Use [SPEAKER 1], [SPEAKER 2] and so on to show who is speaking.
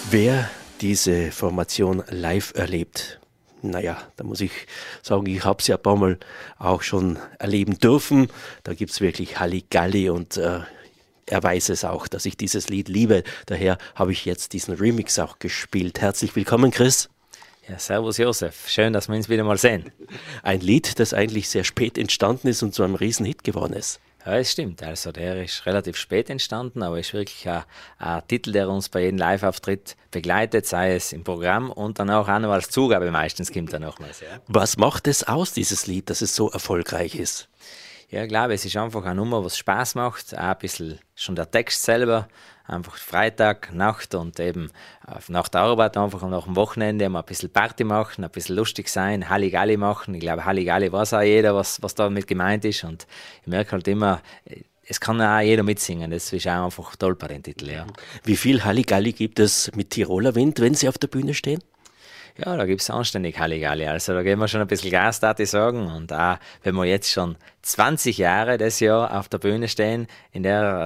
[SPEAKER 1] Wer diese Formation live erlebt, naja, da muss ich sagen, ich habe es ja ein paar Mal auch schon erleben dürfen. Da gibt es wirklich Halligalli und er weiß es auch, dass ich dieses Lied liebe. Daher habe ich jetzt diesen Remix auch gespielt. Herzlich willkommen, Chris.
[SPEAKER 2] Ja, servus Josef, schön, dass wir uns wieder mal sehen.
[SPEAKER 1] Ein Lied, das eigentlich sehr spät entstanden ist und zu einem Riesenhit geworden ist.
[SPEAKER 2] Ja, es stimmt, also der ist relativ spät entstanden, aber ist wirklich ein Titel, der uns bei jedem Live-Auftritt begleitet, sei es im Programm und dann auch noch als Zugabe meistens kommt er nochmals. Ja.
[SPEAKER 1] Was macht es aus, dieses Lied, dass es so erfolgreich ist?
[SPEAKER 2] Ja, ich glaube, es ist einfach eine Nummer, was Spaß macht, auch ein bisschen schon der Text selber, einfach Freitag, Nacht und eben nach der Arbeit einfach und nach dem Wochenende mal ein bisschen Party machen, ein bisschen lustig sein, Halligalli machen. Ich glaube, Halligalli weiß auch jeder, was damit gemeint ist und ich merke halt immer, es kann auch jeder mitsingen, das ist auch einfach toll bei den Titeln. Ja.
[SPEAKER 1] Wie viel Halligalli gibt es mit Tiroler Wind, wenn Sie auf der Bühne stehen?
[SPEAKER 2] Ja, da gibt es anständig Halligalli. Also da gehen wir schon ein bisschen Gas, darf ich sagen. Und auch, wenn wir jetzt schon 20 Jahre das Jahr auf der Bühne stehen, in der